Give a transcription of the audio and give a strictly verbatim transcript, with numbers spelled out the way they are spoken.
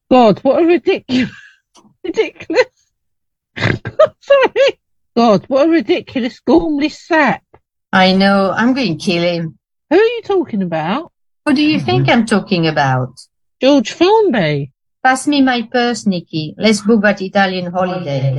God, what a ridiculous, ridiculous. Sorry. God, what a ridiculous gormless sap. I know, I'm going to kill him. Who are you talking about? Who do you think I'm talking about? George Formby. Pass me my purse, Nicky. Let's book that Italian holiday.